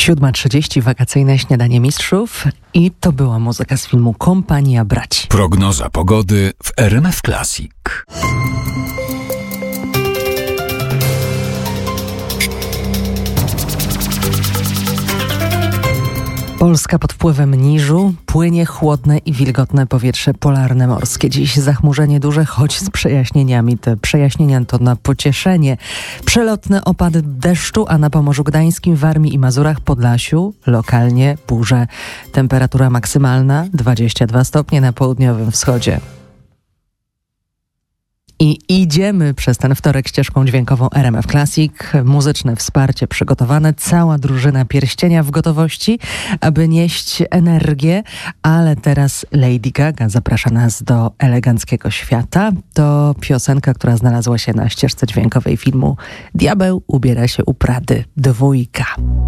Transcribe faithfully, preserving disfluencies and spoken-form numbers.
siódma trzydzieści, wakacyjne śniadanie mistrzów i to była muzyka z filmu Kompania Braci. Prognoza pogody w R M F Classic. Polska pod wpływem niżu, płynie chłodne i wilgotne powietrze polarne morskie. Dziś zachmurzenie duże, choć z przejaśnieniami. Te przejaśnienia to na pocieszenie. Przelotne opady deszczu, a na Pomorzu Gdańskim, Warmii i Mazurach, Podlasiu lokalnie burze. Temperatura maksymalna dwadzieścia dwa stopnie na południowym wschodzie. I idziemy przez ten wtorek ścieżką dźwiękową R M F Classic. Muzyczne wsparcie przygotowane, cała drużyna Pierścienia w gotowości, aby nieść energię. Ale teraz Lady Gaga zaprasza nas do eleganckiego świata. To piosenka, która znalazła się na ścieżce dźwiękowej filmu Diabeł ubiera się u Prady dwójka.